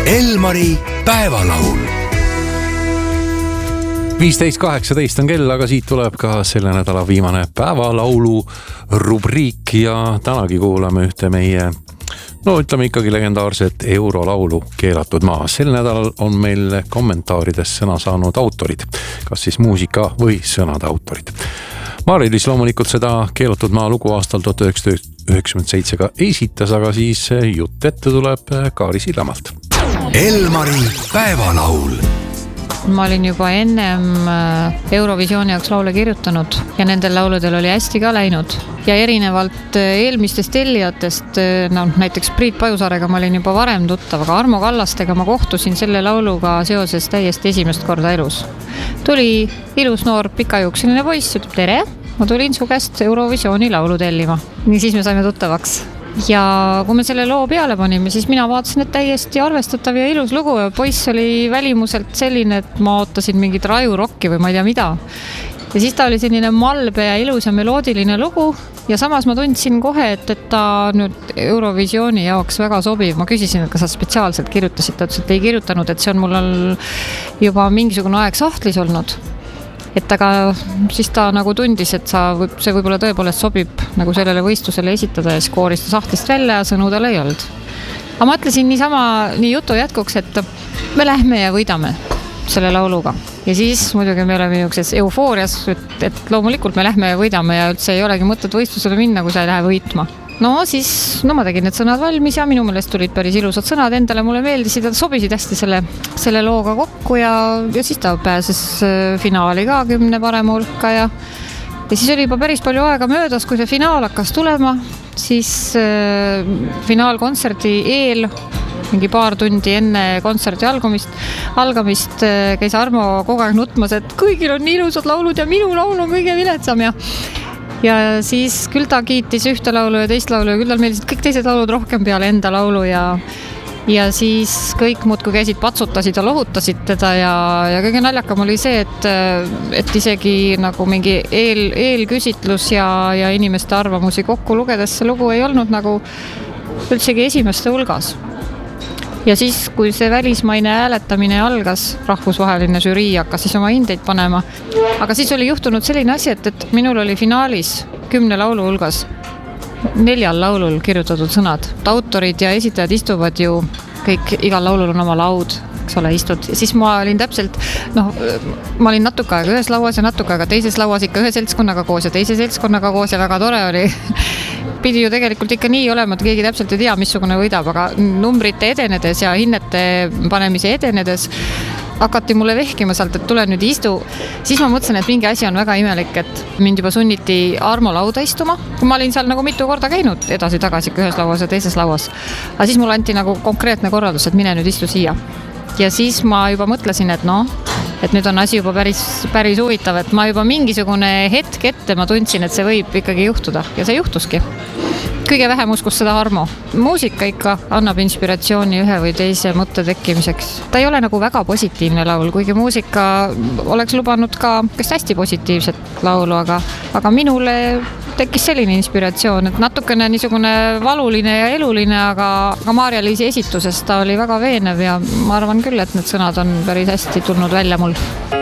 Elmari päevalaul. 15.18 on kell, aga siit tuleb ka selle nädala viimane päevalaulu rubriik ja tänagi kuulame ühte meie, ütleme ikkagi legendaarset eurolaulu Keelatud maa. Sel nädalal on meil kommentaarides sõna saanud autorid, kas siis muusika või sõnade autorid. Maarja-Liis loomulikult seda Keelatud maa lugu aastal 1997 ka esitas, aga siis jutt ette tuleb Kaari Sillamalt. Elmari päevalaul. Ma olin juba ennem Eurovisiooni jaoks laule kirjutanud ja nendel lauludel oli hästi ka läinud. Ja erinevalt eelmistest tellijatest, näiteks Priit Pajusaarega ma olin juba varem tuttav, aga Armo Kallastega ma kohtusin selle lauluga seoses täiesti esimest korda elus. Tuli ilus noor pikajuukseline poiss, ütleb tere, ma tulin su käest Eurovisiooni laulu tellima. Nii siis me saime tuttavaks. Ja kui me selle loo peale panime, siis mina vaatasin, et täiesti arvestatav ja ilus lugu ja poiss oli välimuselt selline, et ma ootasin mingit rajurokki või ma ei tea mida. Ja siis ta oli selline malbe ja ilus ja meloodiline lugu ja samas ma tundsin kohe, et ta nüüd Eurovisiooni jaoks väga sobiv. Ma küsisin, et kas sa spetsiaalselt kirjutasid, ta ütles, et ei kirjutanud, et see on mul juba mingisugune aeg sahtlis olnud. Et aga siis ta nagu tundis, et see võib-olla tõepoolest sobib nagu sellele võistlusele esitada ja siis kooris ta sahtlist välja ja sõnu tal ei olnud. Aga ma ütlesin nii jutu jätkuks, et me lähme ja võidame selle lauluga. Ja siis muidugi me oleme niisuguses eufoorias, et loomulikult me lähme ja võidame ja üldse ei olegi mõtet võistlusele minna, kui sa ei lähe võitma. Siis ma tegin need sõnad valmis ja minu meelest tulid päris ilusad sõnad endale, mulle meeldisid ja sobisid hästi selle looga kokku ja siis ta pääses finaali ka 10 parema hulka ja siis oli juba päris palju aega möödas, kui see finaal hakkas tulema, siis finaalkontserdi eel mingi paar tundi enne kontserti algamist käis Armo kogu aeg nutmas, et kõigil on nii ilusad laulud ja minu laul on kõige viletsam ja siis küll ta kiitis ühte laulu ja teist laulu ja küll tal meeldisid kõik teised laulud rohkem peale enda laulu ja siis kõik muudkui käisid, patsutasid ja lohutasid teda ja kõige naljakam oli see, et isegi nagu mingi eelküsitlus ja inimeste arvamusi kokku lugedes see lugu ei olnud nagu üldsegi esimeste hulgas. Ja siis, kui see välismaine hääletamine algas, rahvusvaheline žürii hakkas siis oma hindeid panema. Aga siis oli juhtunud selline asi, et minul oli finaalis 10 laulu hulgas 4 laulul kirjutatud sõnad. Autorid ja esitajad istuvad ju kõik, igal laulul on oma laud, eks ole, istud. Ja siis ma olin täpselt, ma olin natuke aega ühes lauas ja natuke aega teises lauas, ikka ühe seltskonnaga koos ja teise seltskonnaga koos ja väga tore oli. Pidi ju tegelikult ikka nii olema, et keegi täpselt ei tea, missugune võidab, aga numbrite edenedes ja hinnete panemise edenedes hakati mulle vehkima sealt, et tule nüüd istu. Siis ma mõtlesin, et mingi asi on väga imelik, et mind juba sunniti Armo lauda istuma. Kui ma olin seal nagu mitu korda käinud edasi-tagasi ühes lauas ja teises lauas. Aga siis mulle anti nagu konkreetne korraldus, et mine nüüd istu siia. Ja siis ma juba mõtlesin, et nüüd on asi juba päris huvitav, et ma juba mingisugune hetk ette ma tundsin, et see võib ikkagi juhtuda ja see juhtuski. Kõige vähem uskus seda Armo. Muusika ikka annab inspiratsiooni ühe või teise mõtte tekkimiseks. Ta ei ole nagu väga positiivne laul, kuigi muusika oleks lubanud ka hästi positiivset laulu, aga minule tekkis selline inspiratsioon, et natukene niisugune valuline ja eluline, aga Maarja-Liisi esituses ta oli väga veenev ja ma arvan küll, et need sõnad on päris hästi tulnud välja mul.